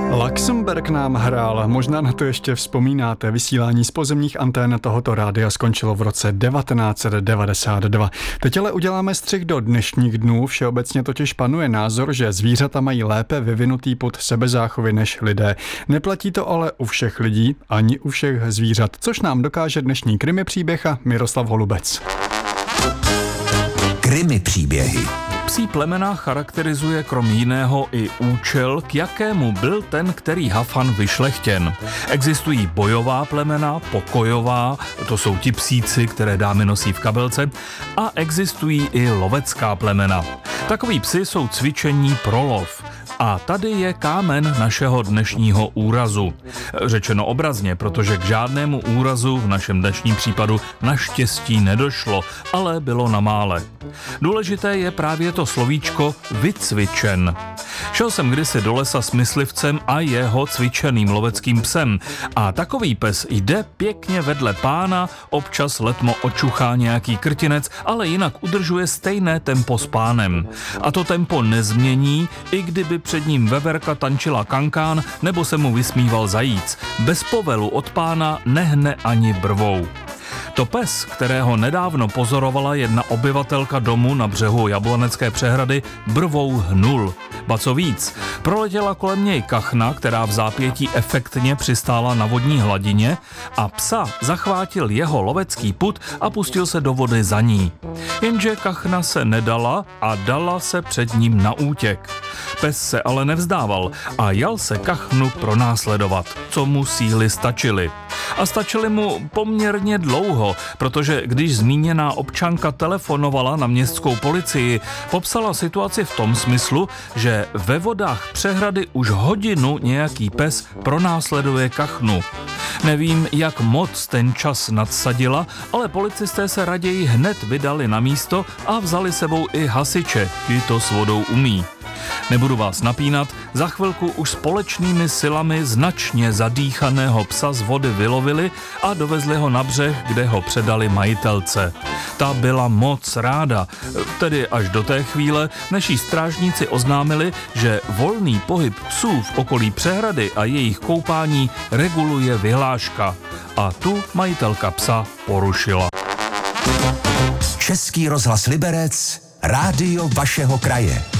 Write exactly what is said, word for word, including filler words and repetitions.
Luxemburg nám hrál, možná na to ještě vzpomínáte, vysílání z pozemních antén tohoto rádia skončilo v roce devatenáct set devadesát dva. Teď ale uděláme střih do dnešních dnů, všeobecně totiž panuje názor, že zvířata mají lépe vyvinutý pud sebezáchovy než lidé. Neplatí to ale u všech lidí, ani u všech zvířat, což nám dokáže dnešní krimi příběh a Miroslav Holubec. Krimi příběhy. Psí plemena charakterizuje krom jiného i účel, k jakému byl ten, který hafan vyšlechtěn. Existují bojová plemena, pokojová, to jsou ti psíci, které dámy nosí v kabelce, a existují i lovecká plemena. Takoví psi jsou cvičení pro lov. A tady je kámen našeho dnešního úrazu. Řečeno obrazně, protože k žádnému úrazu v našem dnešním případu naštěstí nedošlo, ale bylo na mále. Důležité je právě to slovíčko vycvičen. Šel jsem kdysi do lesa s myslivcem a jeho cvičeným loveckým psem. A takový pes jde pěkně vedle pána, občas letmo očuchá nějaký krtinec, ale jinak udržuje stejné tempo s pánem. A to tempo nezmění, i kdyby před ním veverka tančila kankán nebo se mu vysmíval zajíc. Bez povelu od pána nehne ani brvou. To pes, kterého nedávno pozorovala jedna obyvatelka domu na břehu Jablonecké přehrady, brvou hnul. Ba co víc, proletěla kolem něj kachna, která v zápětí efektně přistála na vodní hladině, a psa zachvátil jeho lovecký pud a pustil se do vody za ní. Jenže kachna se nedala a dala se před ním na útěk. Pes se ale nevzdával a jal se kachnu pronásledovat, co mu síly stačily. A stačily mu poměrně dlouho, protože když zmíněná občanka telefonovala na městskou policii, popsala situaci v tom smyslu, že ve vodách přehrady už hodinu nějaký pes pronásleduje kachnu. Nevím, jak moc ten čas nadsadila, ale policisté se raději hned vydali na místo a vzali sebou i hasiče, ti to s vodou umí. Nebudu vás napínat, za chvilku už společnými silami značně zadýchaného psa z vody vylovili a dovezli ho na břeh, kde ho předali majitelce. Ta byla moc ráda, tedy až do té chvíle, než jí strážníci oznámili, že volný pohyb psů v okolí přehrady a jejich koupání reguluje vyhláška. A tu majitelka psa porušila. Český rozhlas Liberec, rádio vašeho kraje.